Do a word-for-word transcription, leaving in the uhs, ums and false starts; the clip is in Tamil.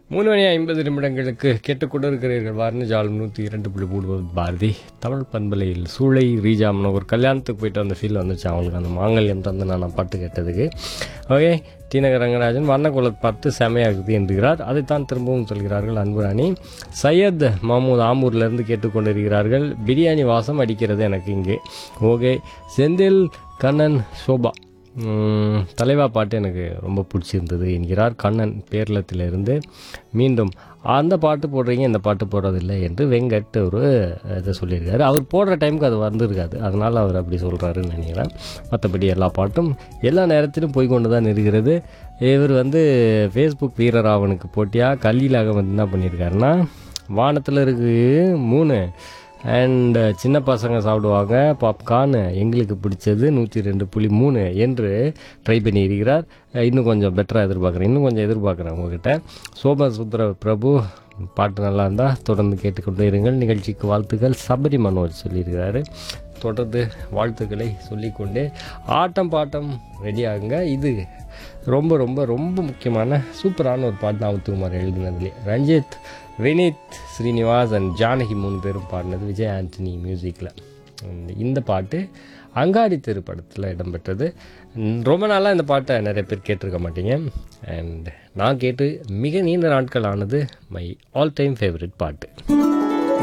மூணு மணி ஐம்பது நிமிடங்களுக்கு கேட்டுக்கொண்டு இருக்கிறீர்கள். வாரணி ஜாலம் நூற்றி இரண்டு புள்ளி மூணு பாரதி தமிழ் பண்பலையில் சூளை ரீஜாம்னு ஒரு கல்யாணத்துக்கு போயிட்டு அந்த ஃபீல் வந்துச்சு அவங்களுக்கு, அந்த மாங்கல்யம் தந்து நான் பாட்டு கேட்டதுக்கு. ஓகே, டி நகர் ரங்கராஜன் வர்ணக்குலத்தை பார்த்து செமையாகுது என்கிறார். அதைத்தான் திரும்பவும் சொல்கிறார்கள் அன்புராணி. சையத் மாமூத் ஆம்பூர்லேருந்து கேட்டுக்கொண்டிருக்கிறார்கள். பிரியாணி வாசம் அடிக்கிறது எனக்கு இங்கே. ஓகே, செந்தில் கண்ணன் சோபா தலைவா பாட்டு எனக்கு ரொம்ப பிடிச்சிருந்தது என்கிறார் கண்ணன் பேரளத்திலிருந்து. மீண்டும் அந்த பாட்டு போடுறீங்க இந்த பாட்டு போடுறதில்லை என்று வெங்கட் ஒரு இதை சொல்லியிருக்காரு. அவர் போடுற டைமுக்கு அது வந்திருக்காது, அதனால் அவர் அப்படி சொல்கிறாருன்னு நினைக்கிறேன். மற்றபடி எல்லா பாட்டும் எல்லா நேரத்திலும் போய்கொண்டு தான் இருக்கிறது. இவர் வந்து ஃபேஸ்புக் வீரராவனுக்கு போட்டியாக கல்லிலாக வந்து என்ன பண்ணியிருக்காருன்னா, வானத்தில் இருக்கு மூணு அண்ட் சின்ன பசங்க சாப்பிடுவாங்க பாப்கார்ன், எங்களுக்கு பிடிச்சது நூற்றி ரெண்டு புள்ளி மூணு என்று ட்ரை பண்ணியிருக்கிறார். இன்னும் கொஞ்சம் பெட்டராக எதிர்பார்க்குறேன், இன்னும் கொஞ்சம் எதிர்பார்க்குறேன் உங்ககிட்ட. சோமசுந்தர பிரபு பாட்டு நல்லா இருந்தால் தொடர்ந்து கேட்டுக்கொண்டு இருங்கள். நிகழ்ச்சிக்கு வாழ்த்துக்கள் சபரி மனோஜ் சொல்லியிருக்கிறாரு. தொடர்ந்து வாழ்த்துக்களை சொல்லிக்கொண்டே ஆட்டம் பாட்டம் ரெடி ஆகுங்க. இது ரொம்ப ரொம்ப ரொம்ப முக்கியமான சூப்பரான ஒரு பாட்டு தான் முத்துக்குமார் எழுதினதுலேயே. ரஞ்சித், வினித், ஸ்ரீனிவாஸ் அண்ட் ஜானகி மூணு பேரும் பாடினது விஜய் ஆண்டனி மியூசிக்கில். இந்த பாட்டு அங்காடி தெரு படத்தில் இடம்பெற்றது. ரொம்ப நாளாக இந்த பாட்டை நிறைய பேர் கேட்டிருக்க மாட்டீங்க. அண்ட் நான் கேட்டு மிக நீண்ட நாட்கள் ஆனது மை ஆல் டைம் ஃபேவரட் பாட்டு.